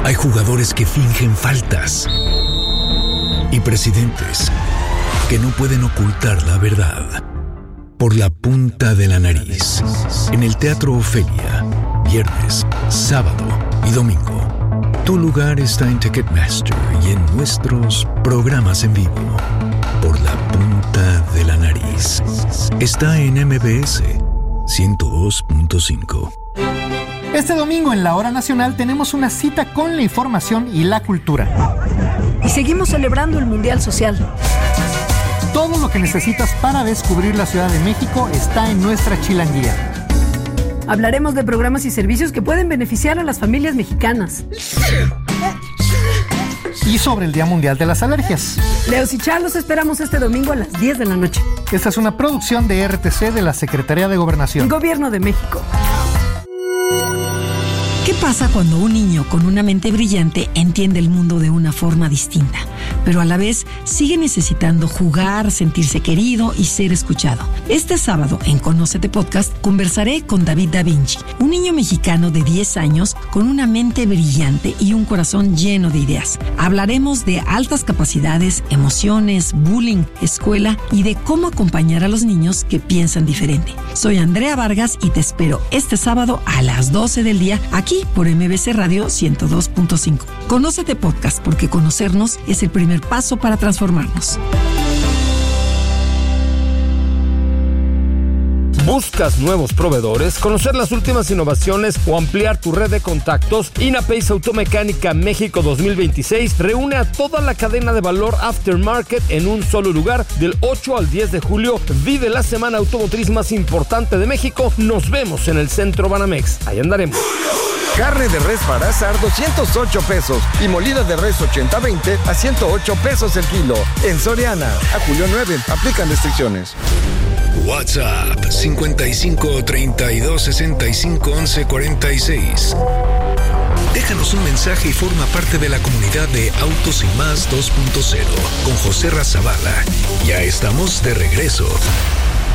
Hay jugadores que fingen faltas y presidentes que no pueden ocultar la verdad. Por la punta de la nariz. En el Teatro Ofelia, viernes, sábado y domingo. Tu lugar está en Ticketmaster y en nuestros programas en vivo. Por la punta de la nariz. Está en MBS 102.5. Este domingo en la Hora Nacional tenemos una cita con la información y la cultura. Y seguimos celebrando el Mundial Social. Todo lo que necesitas para descubrir la Ciudad de México está en nuestra chilanguía. Hablaremos de programas y servicios que pueden beneficiar a las familias mexicanas. Y sobre el Día Mundial de las Alergias. Leos y Char, los esperamos este domingo a las 10 de la noche. Esta es una producción de RTC de la Secretaría de Gobernación. Gobierno de México. ¿Qué pasa cuando un niño con una mente brillante entiende el mundo de una forma distinta, pero a la vez sigue necesitando jugar, sentirse querido y ser escuchado? Este sábado en Conócete Podcast conversaré con David Da Vinci, un niño mexicano de 10 años con una mente brillante y un corazón lleno de ideas. Hablaremos de altas capacidades, emociones, bullying, escuela y de cómo acompañar a los niños que piensan diferente. Soy Andrea Vargas y te espero este sábado a las 12 del día aquí por MBC Radio 102.5. Conócete Podcast, porque conocernos es el primer paso para transformarnos. ¿Buscas nuevos proveedores, conocer las últimas innovaciones o ampliar tu red de contactos? INAPACE Automecánica México 2026 reúne a toda la cadena de valor aftermarket en un solo lugar del 8 al 10 de julio. Vive la semana automotriz más importante de México. Nos vemos en el Centro Banamex. Ahí andaremos. Carne de res para asar 208 pesos y molida de res 80-20 a 108 pesos el kilo. En Soriana, a julio 9, aplican restricciones. WhatsApp 55 32 65 11 46. Déjanos un mensaje y forma parte de la comunidad de Autos y Más 2.0 con José Razabala. Ya estamos de regreso.